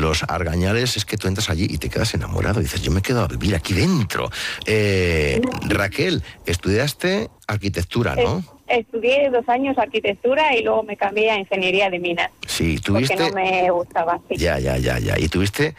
Los Argañales es que tú entras allí y te quedas enamorado. Y dices, yo me he quedado a vivir aquí dentro. Raquel, estudiaste arquitectura, ¿no? Estudié 2 años arquitectura y luego me cambié a ingeniería de minas. Sí, tuviste... Porque no me gustaba. Sí. Ya. Y tuviste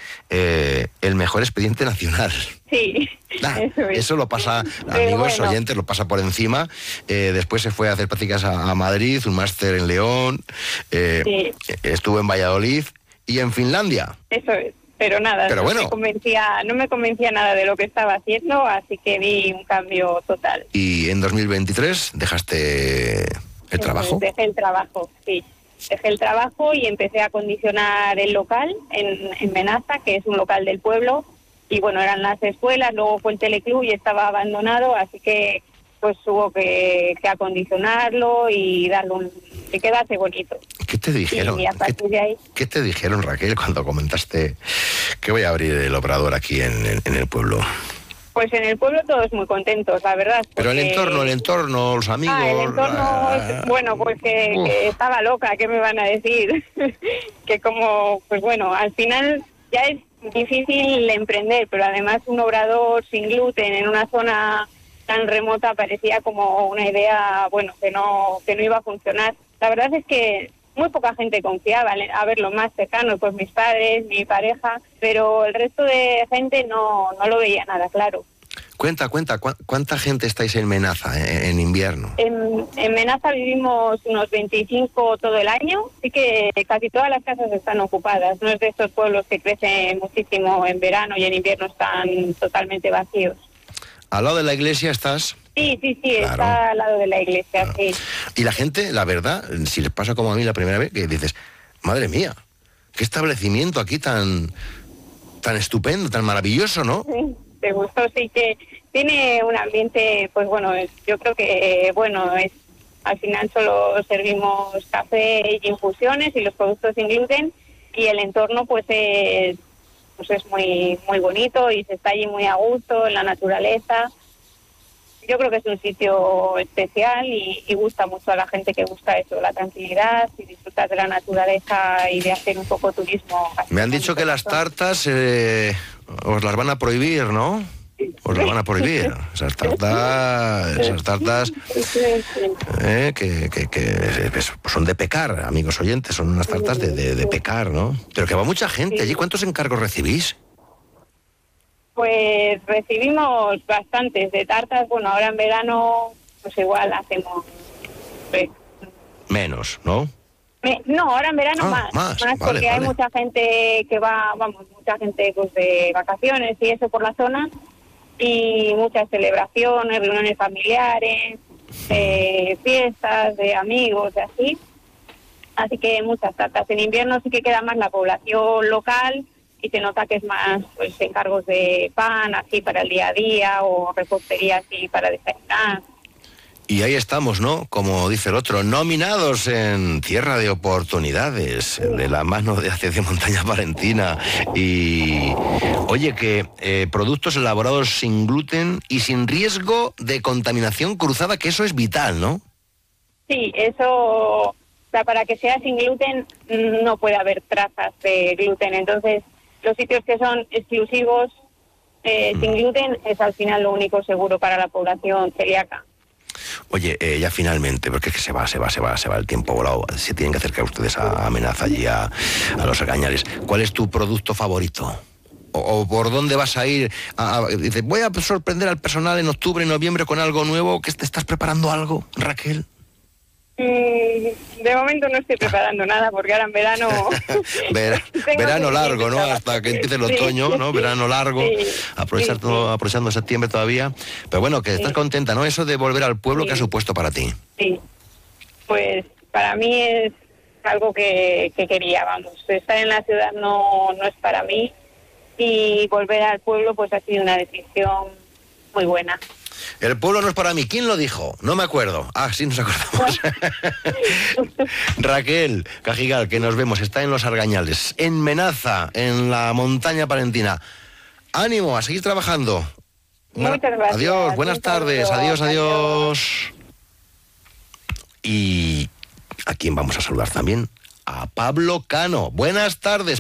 el mejor expediente nacional. Sí, eso lo pasa, amigos, oyentes, lo pasa por encima. Después se fue a hacer prácticas a Madrid, un máster en León, sí. Estuvo en Valladolid y en Finlandia. Eso es. Pero nada, pero bueno, no me convencía nada de lo que estaba haciendo, así que di un cambio total. ¿Y en 2023 dejaste el trabajo? Dejé el trabajo, sí. Dejé el trabajo y empecé a acondicionar el local en Menaza, que es un local del pueblo. Y bueno, eran las escuelas, luego fue el teleclub y estaba abandonado, así que pues hubo que acondicionarlo y darle que quedase bonito. ¿Qué te dijeron? Y a partir de ahí... ¿Qué te dijeron, Raquel, cuando comentaste que voy a abrir el Obrador aquí en el pueblo? Pues en el pueblo todos muy contentos, la verdad. Pero el entorno, los amigos... el entorno, bueno, pues que estaba loca, ¿qué me van a decir? Que como, pues bueno, al final ya es difícil emprender, pero además un obrador sin gluten en una zona tan remota parecía como una idea, bueno, que no iba a funcionar. La verdad es que muy poca gente confiaba, a ver, lo más cercano, pues mis padres, mi pareja, pero el resto de gente no lo veía nada claro. Cuenta, ¿cuánta gente estáis en Menaza en invierno? En Menaza vivimos unos 25 todo el año, así que casi todas las casas están ocupadas. No es de estos pueblos que crecen muchísimo en verano y en invierno están totalmente vacíos. ¿Al lado de la iglesia estás? Sí, claro. Está al lado de la iglesia, claro. Sí. Y la gente, la verdad, si les pasa como a mí la primera vez, que dices, madre mía, qué establecimiento aquí tan estupendo, tan maravilloso, ¿no? Sí, te gustó, sí, que tiene un ambiente, pues bueno, yo creo que, bueno, al final solo servimos café y infusiones y los productos sin gluten, y el entorno pues es muy, muy bonito y se está allí muy a gusto, en la naturaleza. Yo creo que es un sitio especial y gusta mucho a la gente que gusta eso, la tranquilidad y disfrutar de la naturaleza y de hacer un poco turismo. Me han dicho que las tartas os las van a prohibir, ¿no? Os las van a prohibir. Esas tartas que son de pecar, amigos oyentes, son unas tartas de pecar, ¿no? Pero que va mucha gente allí. ¿Cuántos encargos recibís? Pues recibimos bastantes de tartas. Bueno, ahora en verano, pues igual hacemos... menos, ¿no? No, ahora en verano más porque hay mucha gente que va, mucha gente pues de vacaciones y eso por la zona, y muchas celebraciones, reuniones familiares, fiestas de amigos, y así que muchas tartas. En invierno sí que queda más la población local, y se nota que es más pues encargos de pan así para el día a día, o repostería así para desayunar. Y ahí estamos, ¿no? Como dice el otro, nominados en Tierra de Oportunidades, de la mano de Asociación Montaña Palentina. Y oye, que productos elaborados sin gluten y sin riesgo de contaminación cruzada, que eso es vital, ¿no? Sí, eso, o sea, para que sea sin gluten no puede haber trazas de gluten. Entonces, los sitios que son exclusivos sin gluten es al final lo único seguro para la población celíaca. Oye, ya finalmente, porque es que se va el tiempo volado, se tienen que acercar ustedes a Menaza, allí a los Argañales. ¿Cuál es tu producto favorito? ¿O por dónde vas a ir? Dices, voy a sorprender al personal en octubre y noviembre con algo nuevo. ¿Que te estás preparando algo, Raquel? De momento no estoy preparando nada, porque ahora en verano... verano largo, ¿no? Hasta que empiece el otoño, ¿no? Verano largo, aprovechando septiembre todavía. Pero bueno, que estás contenta, ¿no? Eso de volver al pueblo, ¿qué ha supuesto para ti? Sí, pues para mí es algo que quería, vamos. Estar en la ciudad no es para mí, y volver al pueblo pues ha sido una decisión muy buena. El pueblo no es para mí. ¿Quién lo dijo? No me acuerdo. Sí nos acordamos. Raquel Cajigal, que nos vemos, está en Los Argañales, en Menaza, en la montaña palentina. Ánimo, a seguir trabajando. Muchas gracias. Adiós, buenas tardes. Adiós. Y ¿a quién vamos a saludar también? A Pablo Cano. Buenas tardes.